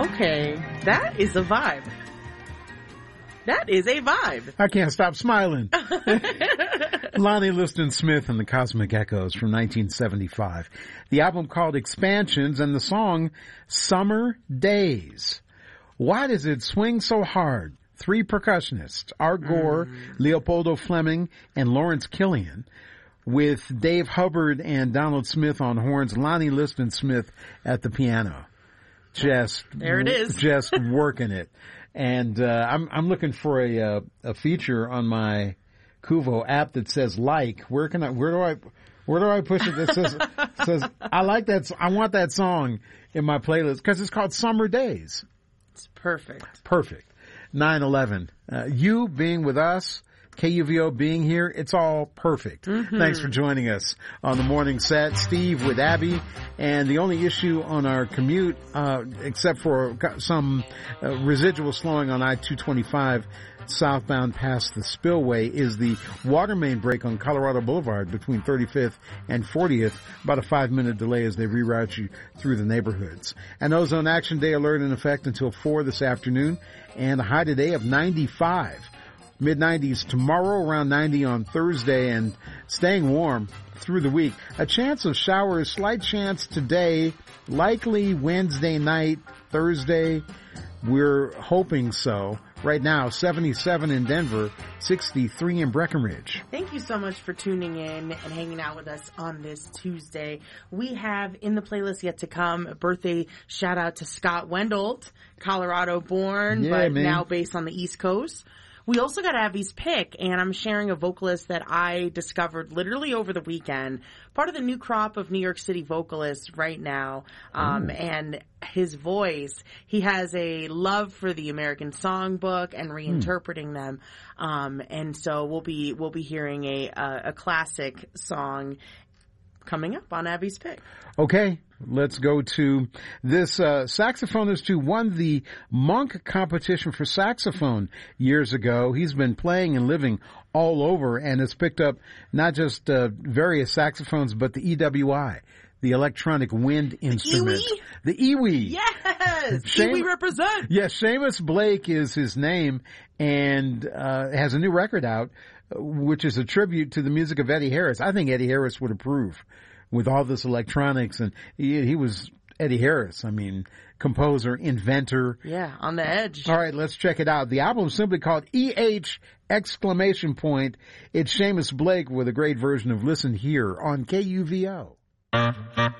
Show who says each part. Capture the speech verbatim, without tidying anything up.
Speaker 1: Okay, that is a vibe. That is a vibe.
Speaker 2: I can't stop smiling. Lonnie Liston Smith and the Cosmic Echoes from nineteen seventy-five. The album called Expansions and the song Summer Days. Why does it swing so hard? Three percussionists, Art Gore, mm. Leopoldo Fleming, and Lawrence Killian, with Dave Hubbard and Donald Smith on horns, Lonnie Liston Smith at the piano. Just
Speaker 1: there it is.
Speaker 2: Just working it. And uh, I'm I'm looking for a uh, a feature on my Kuvo app that says like. Where can I? Where do I? Where do I push it? That says says I like that. I want that song in my playlist because it's called Summer Days.
Speaker 1: It's perfect.
Speaker 2: Perfect. nine eleven. Uh, you being with us. K U V O being here, it's all perfect. Mm-hmm. Thanks for joining us on the morning set. Steve with Abby, and the only issue on our commute, uh, except for some uh, residual slowing on I two twenty-five southbound past the spillway, is the water main break on Colorado Boulevard between thirty-fifth and fortieth, about a five minute delay as they reroute you through the neighborhoods. An ozone action day alert in effect until four this afternoon, and a high today of ninety-five. mid nineties tomorrow, around ninety on Thursday, and staying warm through the week. A chance of showers, slight chance today, likely Wednesday night, Thursday. We're hoping so. Right now, seventy-seven in Denver, sixty-three in Breckenridge.
Speaker 1: Thank you so much for tuning in and hanging out with us on this Tuesday. We have in the playlist yet to come a birthday shout out to Scott Wendolt, Colorado born,
Speaker 2: yeah,
Speaker 1: but
Speaker 2: man.
Speaker 1: now based on the East Coast. We also got Abby's pick, and I'm sharing a vocalist that I discovered literally over the weekend. Part of the new crop of New York City vocalists right now. Um, and his voice, he has a love for the American songbook and reinterpreting mm. them. Um, and so we'll be, we'll be hearing a, a, a classic song coming up on Abby's pick.
Speaker 2: Okay, let's go to this uh, saxophonist who won the Monk competition for saxophone years ago. He's been playing and living all over and has picked up not just uh, various saxophones, but the E W I, the electronic wind instrument.
Speaker 1: E W I?
Speaker 2: The E W I.
Speaker 1: Yes!
Speaker 2: Shame-
Speaker 1: E W I represent!
Speaker 2: Yes, Seamus Blake is his name and uh, has a new record out, which is a tribute to the music of Eddie Harris. I think Eddie Harris would approve with all this electronics, and he, he was Eddie Harris. I mean, composer, inventor.
Speaker 1: Yeah, on the edge.
Speaker 2: All right, let's check it out. The album is simply called E H exclamation point. It's Seamus Blake with a great version of Listen Here on K U V O.